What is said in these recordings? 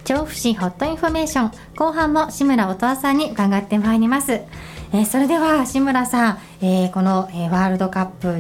調布市ホットインフォメーション、後半も志村音羽さんに伺ってまいります。それでは志村さん、この、ワールドカップ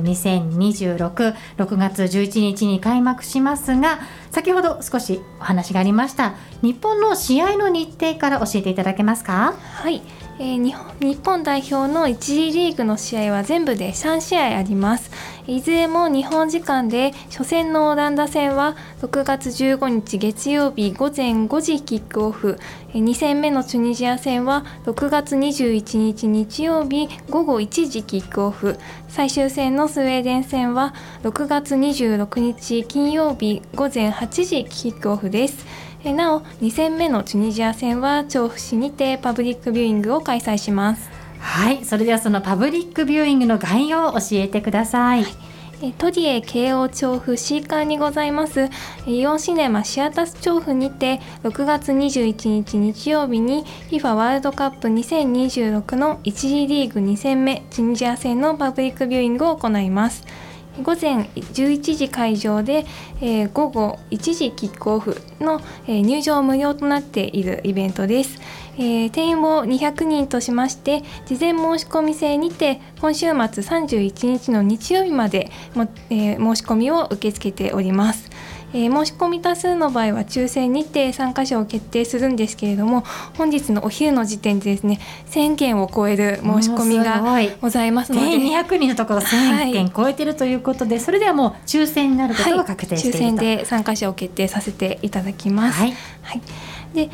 2026、6月11日に開幕しますが、先ほど少しお話がありました日本の試合の日程から教えていただけますか？ はい、日本代表の1次リーグの試合は全部で3試合あります。いずれも日本時間で、初戦のオランダ戦は6月15日月曜日午前5時キックオフ、2戦目のチュニジア戦は6月21日日曜日午後1時キックオフ、最終戦のスウェーデン戦は6月26日金曜日午前8時キックオフです。なお2戦目のチュニジア戦は調布市にてパブリックビューイングを開催します。 はい、それではそのパブリックビューイングの概要を教えてください。 トリエ京王調布シーカーにございますイオンシネマシアタス調布にて、6月21日日曜日に FIFA ワールドカップ2026の1次リーグ2戦目チュニジア戦のパブリックビューイングを行います。午前11時会場で、午後1時キックオフの、入場無料となっているイベントです。定員を200人としまして、事前申し込み制にて今週末31日の日曜日まで申し込みを受け付けております。申し込み多数の場合は抽選にて参加者を決定するんですけれども、本日のお昼の時点でですね、1000件を超える申し込みがございますので、 200人のところ1000件超えているということで、それではもう抽選になることが確定していると、 抽選で参加者を決定させていただきます。 はい、 で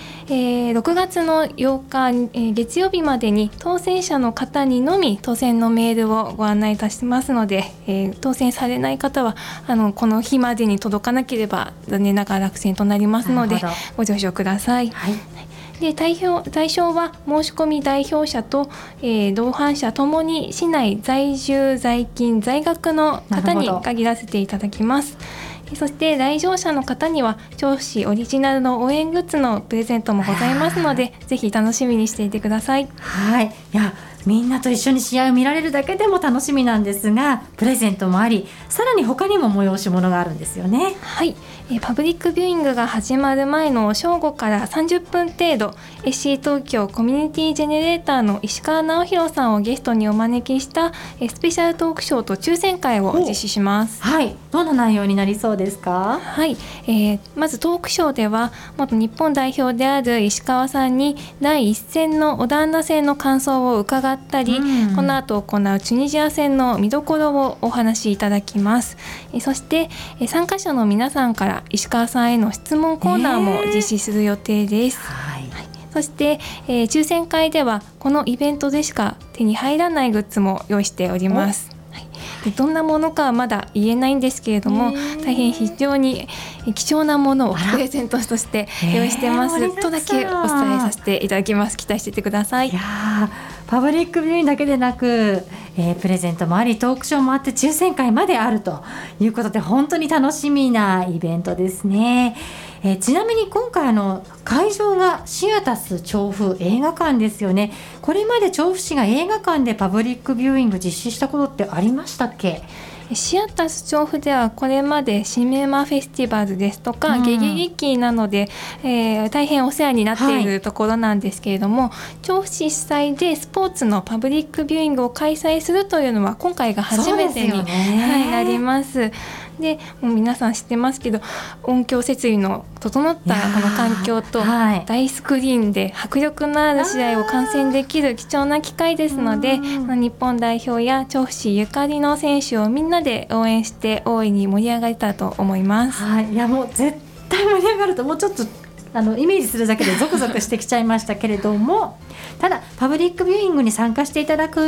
6月の8日、月曜日までに当選者の方にのみ当選のメールをご案内いたしますので、当選されない方はこの日までに届かなければ残念ながら落選となりますのでご了承ください。はい、で対象は申し込み代表者と、同伴者ともに市内在住在勤在学の方に限らせていただきます。そして来場者の方には調布市オリジナルの応援グッズのプレゼントもございますので、ぜひ楽しみにしていてください。 はい、いやみんなと一緒に試合を見られるだけでも楽しみなんですが、プレゼントもあり、さらに他にも催し物があるんですよね。 はい、パブリックビューイングが始まる前の正午から30分程度、SC 東京コミュニティジェネレーターの石川直弘さんをゲストにお招きしたスペシャルトークショーと抽選会を実施します。 はい、どんな内容になりそうですか？ はい、まずトークショーでは元日本代表である石川さんに第1戦のオランダ戦の感想を伺ったり、この後行うチュニジア戦の見どころをお話しいただきます。そして参加者の皆さんから石川さんへの質問コーナーも実施する予定です。そして、抽選会ではこのイベントでしか手に入らないグッズも用意しております。どんなものかはまだ言えないんですけれども、大変非常に貴重なものをプレゼントとして用意してますとだけお伝えさせていただきます。期待していてください。 いやパブリックビューイングだけでなく、プレゼントもあり、トークショーもあって、抽選会まであるということで、本当に楽しみなイベントですね。ちなみに今回会場がシアタス調布映画館ですよね。これまで調布市が映画館でパブリックビューイング実施したことってありましたっけ？ シアタス調布ではこれまでシネマフェスティバルですとか、ゲゲゲキなので、大変お世話になっているところなんですけれども、調布市主催でスポーツのパブリックビューイングを開催するというのは今回が初めてに、なります。でもう皆さん知ってますけど、音響設備の整ったこの環境と大スクリーンで迫力のある試合を観戦できる貴重な機会ですので、日本代表や調布市ゆかりの選手をみんなで応援して大いに盛り上がれたと思います。 いやもう絶対盛り上がると、もうちょっとイメージするだけでゾクゾクしてきちゃいましたけれども、ただパブリックビューイングに参加していただく